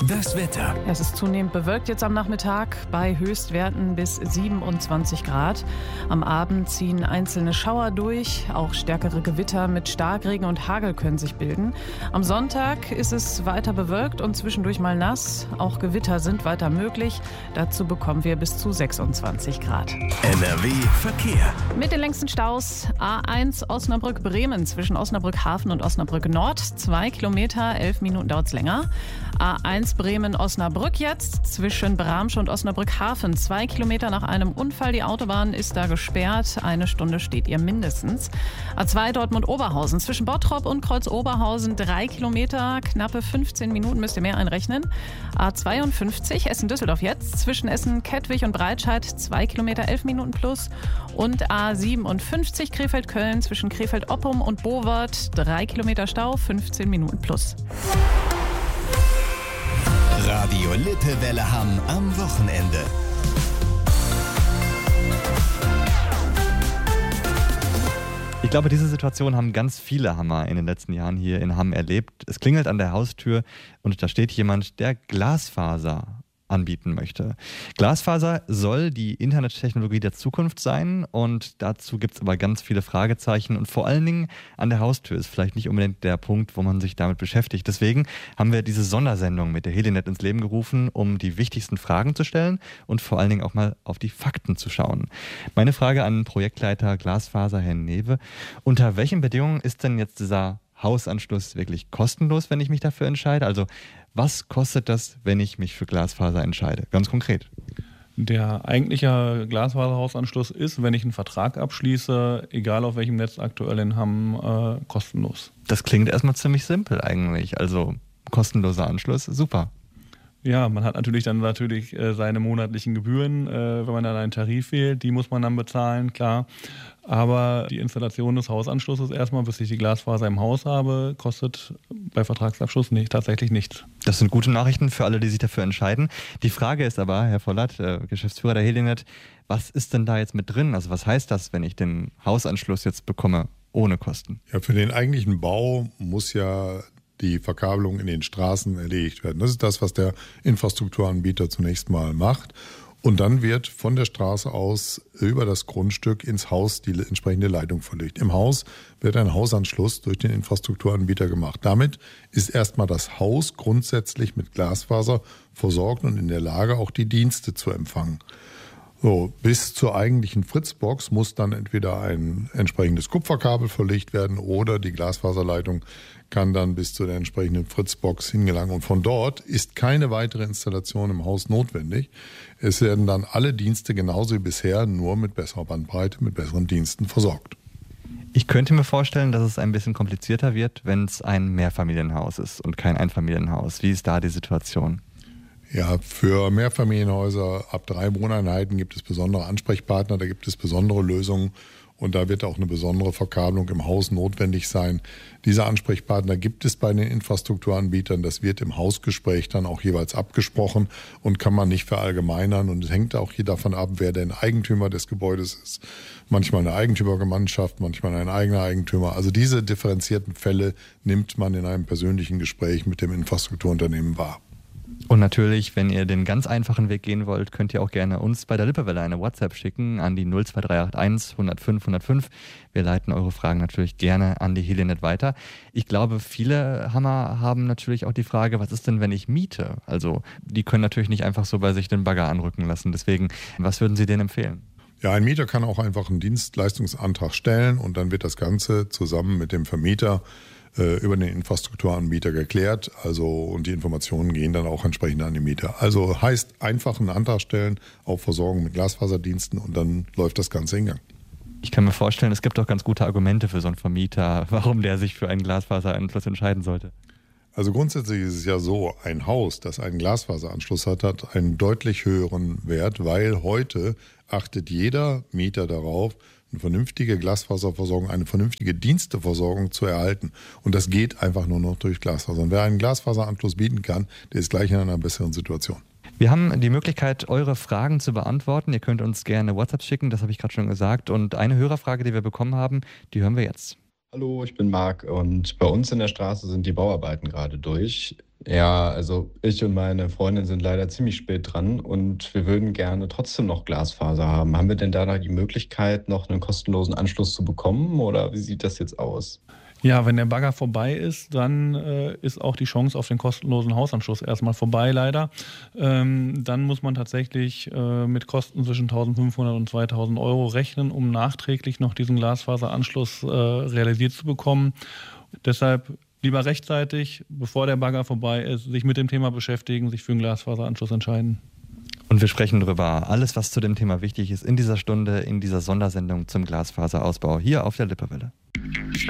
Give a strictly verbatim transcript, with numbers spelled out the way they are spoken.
Das Wetter. Es ist zunehmend bewölkt jetzt am Nachmittag bei Höchstwerten bis siebenundzwanzig Grad. Am Abend ziehen einzelne Schauer durch. Auch stärkere Gewitter mit Starkregen und Hagel können sich bilden. Am Sonntag ist es weiter bewölkt und zwischendurch mal nass. Auch Gewitter sind weiter möglich. Dazu bekommen wir bis zu sechsundzwanzig Grad. N R W Verkehr. Mit den längsten Staus A eins Osnabrück-Bremen zwischen Osnabrück-Hafen und Osnabrück-Nord. Zwei Kilometer, elf Minuten dauert es länger. A eins Bremen-Osnabrück jetzt zwischen Bramsch und Osnabrück-Hafen. Zwei Kilometer nach einem Unfall. Die Autobahn ist da gesperrt. Eine Stunde steht ihr mindestens. A zwei Dortmund-Oberhausen zwischen Bottrop und Kreuz-Oberhausen. Drei Kilometer, knappe fünfzehn Minuten müsst ihr mehr einrechnen. A zweiundfünfzig Essen-Düsseldorf jetzt zwischen Essen-Kettwig und Breitscheid. Zwei Kilometer, elf Minuten plus. Und A siebenundfünfzig Krefeld-Köln zwischen Krefeld-Oppum und Bowert. Drei Kilometer Stau, fünfzehn Minuten plus. Radio Lippewelle Hamm am Wochenende. Ich glaube, diese Situation haben ganz viele Hammer in den letzten Jahren hier in Hamm erlebt. Es klingelt an der Haustür und da steht jemand, der Glasfaser anbieten möchte. Glasfaser soll die Internettechnologie der Zukunft sein und dazu gibt es aber ganz viele Fragezeichen und vor allen Dingen an der Haustür ist vielleicht nicht unbedingt der Punkt, wo man sich damit beschäftigt. Deswegen haben wir diese Sondersendung mit der Helinet ins Leben gerufen, um die wichtigsten Fragen zu stellen und vor allen Dingen auch mal auf die Fakten zu schauen. Meine Frage an Projektleiter Glasfaser, Herrn Newe: Unter welchen Bedingungen ist denn jetzt dieser Hausanschluss wirklich kostenlos, wenn ich mich dafür entscheide? Also was kostet das, wenn ich mich für Glasfaser entscheide? Ganz konkret. Der eigentliche Glasfaserhausanschluss ist, wenn ich einen Vertrag abschließe, egal auf welchem Netz aktuell in Hamm, äh, kostenlos. Das klingt erstmal ziemlich simpel eigentlich. Also kostenloser Anschluss, super. Ja, man hat natürlich dann natürlich äh, seine monatlichen Gebühren, äh, wenn man dann einen Tarif wählt, die muss man dann bezahlen, klar. Aber die Installation des Hausanschlusses erstmal, bis ich die Glasfaser im Haus habe, kostet bei Vertragsabschluss nicht, tatsächlich nichts. Das sind gute Nachrichten für alle, die sich dafür entscheiden. Die Frage ist aber, Herr Vollert, äh, Geschäftsführer der Helinet, was ist denn da jetzt mit drin? Also was heißt das, wenn ich den Hausanschluss jetzt bekomme ohne Kosten? Ja, für den eigentlichen Bau muss ja die Verkabelung in den Straßen erledigt werden. Das ist das, was der Infrastrukturanbieter zunächst mal macht. Und dann wird von der Straße aus über das Grundstück ins Haus die entsprechende Leitung verlegt. Im Haus wird ein Hausanschluss durch den Infrastrukturanbieter gemacht. Damit ist erstmal das Haus grundsätzlich mit Glasfaser versorgt und in der Lage, auch die Dienste zu empfangen. So, bis zur eigentlichen Fritzbox muss dann entweder ein entsprechendes Kupferkabel verlegt werden oder die Glasfaserleitung kann dann bis zu der entsprechenden Fritzbox hingelangen. Und von dort ist keine weitere Installation im Haus notwendig. Es werden dann alle Dienste genauso wie bisher, nur mit besserer Bandbreite, mit besseren Diensten versorgt. Ich könnte mir vorstellen, dass es ein bisschen komplizierter wird, wenn es ein Mehrfamilienhaus ist und kein Einfamilienhaus. Wie ist da die Situation? Ja, für Mehrfamilienhäuser ab drei Wohneinheiten gibt es besondere Ansprechpartner, da gibt es besondere Lösungen und da wird auch eine besondere Verkabelung im Haus notwendig sein. Diese Ansprechpartner gibt es bei den Infrastrukturanbietern, das wird im Hausgespräch dann auch jeweils abgesprochen und kann man nicht verallgemeinern und es hängt auch hier davon ab, wer denn Eigentümer des Gebäudes ist. Manchmal eine Eigentümergemeinschaft, manchmal ein eigener Eigentümer. Also diese differenzierten Fälle nimmt man in einem persönlichen Gespräch mit dem Infrastrukturunternehmen wahr. Und natürlich, wenn ihr den ganz einfachen Weg gehen wollt, könnt ihr auch gerne uns bei der Lippewelle eine WhatsApp schicken an die null zwei drei acht eins hundertfünf hundertfünf. Wir leiten eure Fragen natürlich gerne an die Helinet weiter. Ich glaube, viele Hammer haben natürlich auch die Frage, was ist denn, wenn ich miete? Also die können natürlich nicht einfach so bei sich den Bagger anrücken lassen. Deswegen, was würden Sie denen empfehlen? Ja, ein Mieter kann auch einfach einen Dienstleistungsantrag stellen und dann wird das Ganze zusammen mit dem Vermieter über den Infrastrukturanbieter geklärt, also und die Informationen gehen dann auch entsprechend an die Mieter. Also heißt einfach einen Antrag stellen auf Versorgung mit Glasfaserdiensten und dann läuft das Ganze in Gang. Ich kann mir vorstellen, es gibt auch ganz gute Argumente für so einen Vermieter, warum der sich für einen Glasfaseranschluss entscheiden sollte. Also grundsätzlich ist es ja so, ein Haus, das einen Glasfaseranschluss hat, hat einen deutlich höheren Wert, weil heute achtet jeder Mieter darauf, eine vernünftige Glasfaserversorgung, eine vernünftige Diensteversorgung zu erhalten. Und das geht einfach nur noch durch Glasfaser. Und wer einen Glasfaseranschluss bieten kann, der ist gleich in einer besseren Situation. Wir haben die Möglichkeit, eure Fragen zu beantworten. Ihr könnt uns gerne WhatsApp schicken, das habe ich gerade schon gesagt. Und eine Hörerfrage, die wir bekommen haben, die hören wir jetzt. Hallo, ich bin Marc und bei uns in der Straße sind die Bauarbeiten gerade durch. Ja, also ich und meine Freundin sind leider ziemlich spät dran und wir würden gerne trotzdem noch Glasfaser haben. Haben wir denn da die Möglichkeit, noch einen kostenlosen Anschluss zu bekommen oder wie sieht das jetzt aus? Ja, wenn der Bagger vorbei ist, dann äh, ist auch die Chance auf den kostenlosen Hausanschluss erstmal vorbei, leider. Ähm, dann muss man tatsächlich äh, mit Kosten zwischen eintausendfünfhundert und zweitausend Euro rechnen, um nachträglich noch diesen Glasfaseranschluss äh, realisiert zu bekommen. Deshalb lieber rechtzeitig, bevor der Bagger vorbei ist, sich mit dem Thema beschäftigen, sich für einen Glasfaseranschluss entscheiden. Und wir sprechen darüber, alles, was zu dem Thema wichtig ist, in dieser Stunde, in dieser Sondersendung zum Glasfaserausbau hier auf der Lippewelle.